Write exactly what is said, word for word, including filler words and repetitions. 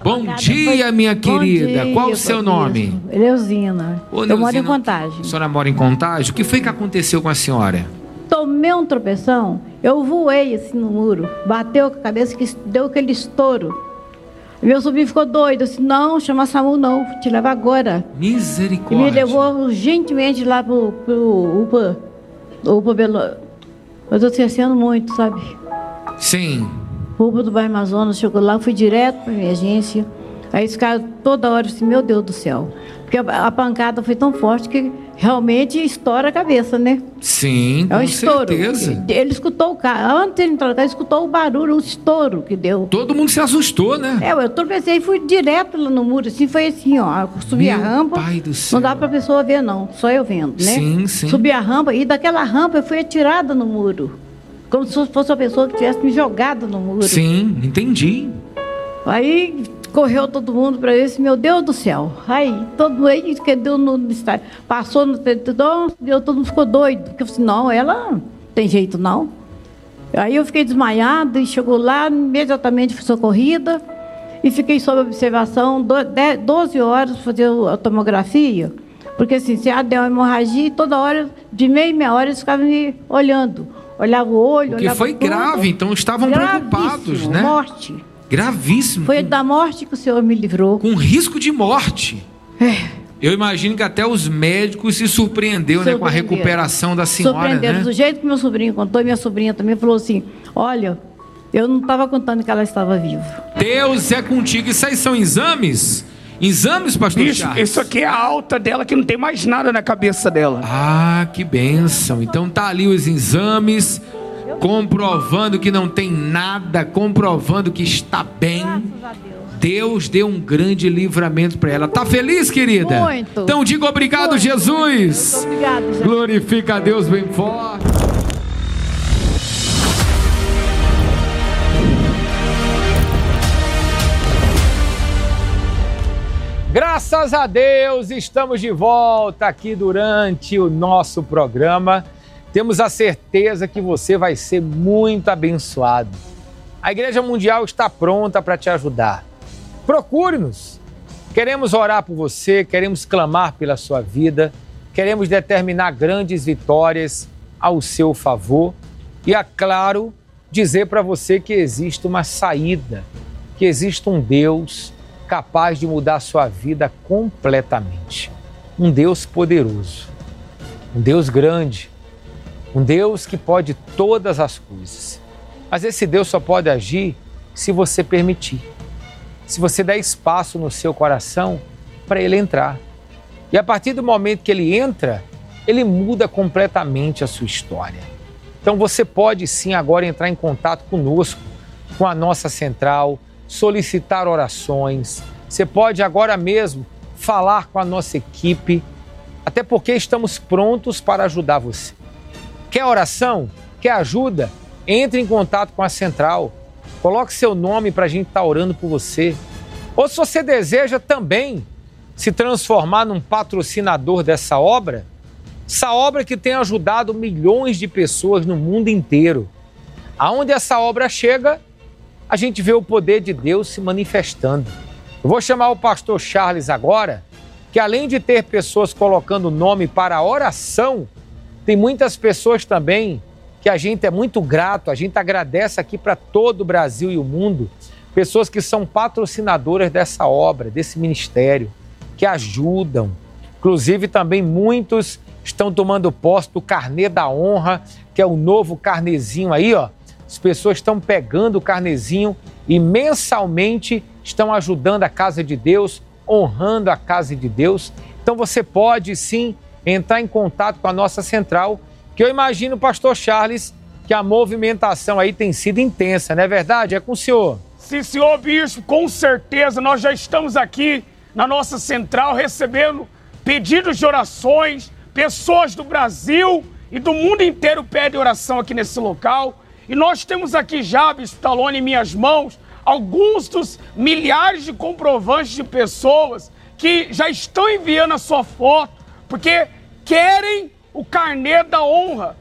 Bom dia, foi... minha querida. Dia, qual o seu nome? Eleusina. Ô, eu moro em Contagem. A senhora mora em Contagem? O que foi que aconteceu com a senhora? Tomei um tropeção, eu voei assim no muro, bateu com a cabeça, que deu aquele estouro. Meu sobrinho ficou doido, assim, não, chama SAMU não, vou te levar agora. Misericórdia. E me levou urgentemente lá pro, pro UPA, UPA Belo... Eu tô esquecendo muito, sabe? Sim. O UPA do bairro Amazonas, chegou lá, fui direto pra emergência. Aí esse cara toda hora assim, meu Deus do céu. Porque a, a pancada foi tão forte que realmente estoura a cabeça, né? Sim, com é um estouro. certeza. Ele escutou o carro, antes de ele entrar no carro, ele escutou o barulho, o estouro que deu. Todo mundo se assustou, né? É, eu tropecei e fui direto lá no muro, assim, foi assim, ó, subi Meu a rampa. Pai do céu. Não dá pra pessoa ver, não, só eu vendo, né? Sim, sim. Subi a rampa e daquela rampa eu fui atirada no muro. Como se fosse uma pessoa que tivesse me jogado no muro. Sim, entendi. Aí correu todo mundo para esse, meu Deus do céu. Aí todo mundo aí que deu no estádio, passou no tetidão, todo mundo ficou doido. Porque eu falei, não, ela não tem jeito não. Aí eu fiquei desmaiada e chegou lá, imediatamente fui socorrida e fiquei sob observação doze horas para fazer a tomografia. Porque assim, se ela deu uma hemorragia, toda hora, de meia em meia hora, eles ficavam me olhando. Olhava o olho, Porque olhava foi tudo. grave, então estavam Gravíssimo, preocupados, né? Morte. Gravíssimo. Foi da morte que o Senhor me livrou. Com risco de morte. É. Eu imagino que até os médicos se surpreendeu, né, com a recuperação da senhora, Surpreenderam, né? do jeito que meu sobrinho contou, e minha sobrinha também falou assim, olha, eu não estava contando que ela estava viva. Deus é contigo. Isso aí são exames? Exames, pastor Isso, Charles? isso aqui é a alta dela, que não tem mais nada na cabeça dela. Ah, que bênção. Então tá ali os exames, comprovando que não tem nada, comprovando que está bem. Graças a Deus. Deus deu um grande livramento para ela. Tá feliz, querida? Muito. Então diga obrigado, Muito, Jesus. muito obrigado, Jesus. Glorifica a Deus bem forte. Graças a Deus, estamos de volta aqui durante o nosso programa. Temos a certeza que você vai ser muito abençoado. A Igreja Mundial está pronta para te ajudar. Procure-nos. Queremos orar por você, queremos clamar pela sua vida, queremos determinar grandes vitórias ao seu favor e, é claro, dizer para você que existe uma saída, que existe um Deus capaz de mudar a sua vida completamente. Um Deus poderoso, um Deus grande, um Deus que pode todas as coisas. Mas esse Deus só pode agir se você permitir, se você der espaço no seu coração para Ele entrar. E a partir do momento que Ele entra, Ele muda completamente a sua história. Então você pode sim agora entrar em contato conosco, com a nossa central, solicitar orações. Você pode agora mesmo falar com a nossa equipe, até porque estamos prontos para ajudar você. Quer oração? Quer ajuda? Entre em contato com a central. Coloque seu nome para a gente estar orando por você. Ou se você deseja também se transformar num patrocinador dessa obra, essa obra que tem ajudado milhões de pessoas no mundo inteiro. Aonde essa obra chega, a gente vê o poder de Deus se manifestando. Eu vou chamar o pastor Charles agora, que além de ter pessoas colocando nome para a oração, tem muitas pessoas também que a gente é muito grato, a gente agradece aqui para todo o Brasil e o mundo, pessoas que são patrocinadoras dessa obra, desse ministério, que ajudam. Inclusive também muitos estão tomando posse do carnê da honra, que é o novo carnezinho aí, ó. As pessoas estão pegando o carnezinho e mensalmente estão ajudando a casa de Deus, honrando a casa de Deus. Então você pode sim entrar em contato com a nossa central, que eu imagino, pastor Charles, que a movimentação aí tem sido intensa, não é verdade? É com o senhor. Sim, senhor bispo, com certeza. Nós já estamos aqui na nossa central recebendo pedidos de orações, pessoas do Brasil e do mundo inteiro pedem oração aqui nesse local. E nós temos aqui já, bispo Talone, em minhas mãos, alguns dos milhares de comprovantes de pessoas que já estão enviando a sua foto, porque querem o carnê da honra.